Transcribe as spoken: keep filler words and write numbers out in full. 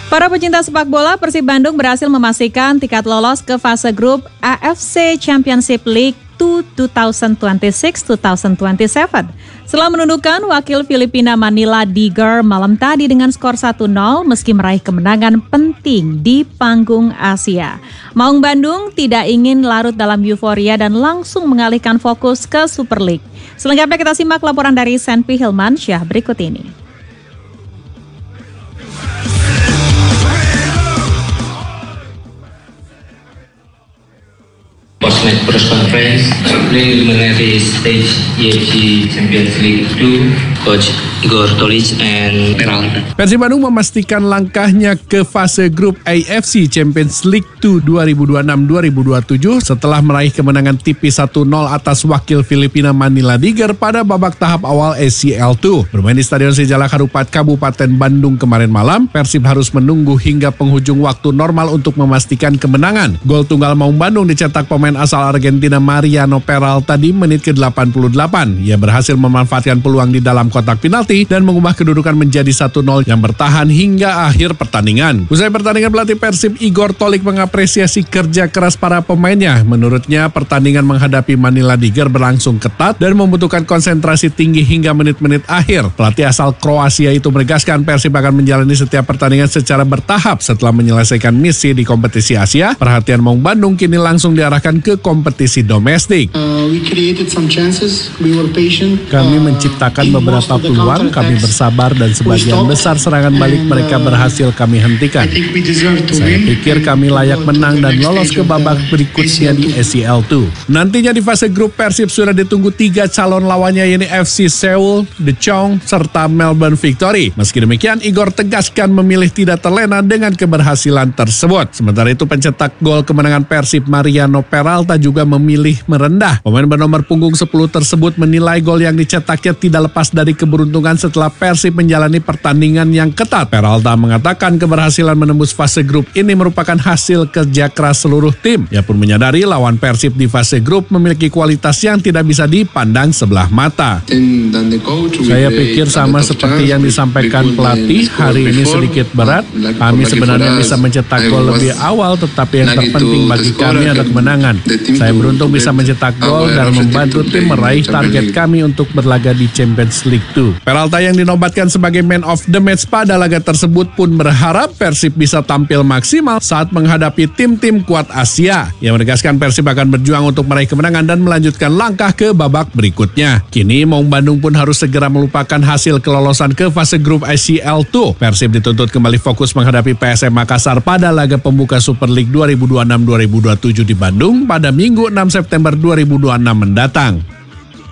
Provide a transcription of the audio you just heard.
Para pecinta sepak bola, Persib Bandung berhasil memastikan tiket lolos ke fase grup A F C Championship League dua ribu dua puluh enam dua ribu dua puluh tujuh. Setelah menundukkan wakil Filipina Manila Tiger malam tadi dengan skor satu nol meski meraih kemenangan penting di panggung Asia. Maung Bandung tidak ingin larut dalam euforia dan langsung mengalihkan fokus ke Super League. Selengkapnya kita simak laporan dari Senpi Hilmansyah berikut ini. Post-match press conference, preliminary stage A F C Champions League dua, Coach Igor Tolic and Peralta. Persib Bandung memastikan langkahnya ke fase grup A F C Champions League dua dua ribu dua puluh enam dua ribu dua puluh tujuh setelah meraih kemenangan tipis satu nol atas wakil Filipina Manila Tiger pada babak tahap awal A C L dua. Bermain di Stadion Sijalak Harupat Kabupaten Bandung kemarin malam, Persib harus menunggu hingga penghujung waktu normal untuk memastikan kemenangan. Gol tunggal Maung Bandung dicetak pemain asal Argentina Mariano Peralta di menit ke delapan puluh delapan. Ia berhasil memanfaatkan peluang di dalam kotak penalti dan mengubah kedudukan menjadi satu nol yang bertahan hingga akhir pertandingan. Usai pertandingan, pelatih Persib Igor Tolic mengapresiasi kerja keras para pemainnya. Menurutnya, pertandingan menghadapi Manila Tiger berlangsung ketat dan membutuhkan konsentrasi tinggi hingga menit-menit akhir. Pelatih asal Kroasia itu menegaskan Persib akan menjalani setiap pertandingan secara bertahap setelah menyelesaikan misi di kompetisi Asia. Perhatian Maung Bandung kini langsung diarahkan ke kompetisi domestik. Uh, we created some chances. We were patient. Kami menciptakan uh, beberapa peluang, kami bersabar dan sebagian besar serangan balik mereka berhasil kami hentikan. Saya pikir kami layak menang dan lolos ke babak berikutnya di A C L dua. Nantinya di fase grup, Persib sudah ditunggu tiga calon lawannya, yaitu F C Seoul, The Chong, serta Melbourne Victory. Meski demikian, Igor tegaskan memilih tidak terlena dengan keberhasilan tersebut. Sementara itu, pencetak gol kemenangan Persib Mariano Peralta juga memilih merendah. Pemain bernomor punggung sepuluh tersebut menilai gol yang dicetaknya tidak lepas dari keberuntungan setelah Persib menjalani pertandingan yang ketat. Peralta mengatakan keberhasilan menembus fase grup ini merupakan hasil kerja keras seluruh tim. Ia pun menyadari lawan Persib di fase grup memiliki kualitas yang tidak bisa dipandang sebelah mata. Saya pikir sama seperti yang disampaikan pelatih, hari ini sedikit berat. Kami sebenarnya bisa mencetak gol lebih awal, tetapi yang terpenting bagi kami adalah kemenangan. Saya beruntung bisa mencetak gol dan membantu tim meraih target kami untuk berlaga di Champions League dua. Peralta yang dinobatkan sebagai man of the match pada laga tersebut pun berharap Persib bisa tampil maksimal saat menghadapi tim-tim kuat Asia. Ia menegaskan Persib akan berjuang untuk meraih kemenangan dan melanjutkan langkah ke babak berikutnya. Kini Maung Bandung pun harus segera melupakan hasil kelolosan ke fase grup A C L dua. Persib dituntut kembali fokus menghadapi P S M Makassar pada laga pembuka Super League dua ribu dua puluh enam dua ribu dua puluh tujuh di Bandung pada Minggu enam September dua ribu dua puluh enam mendatang.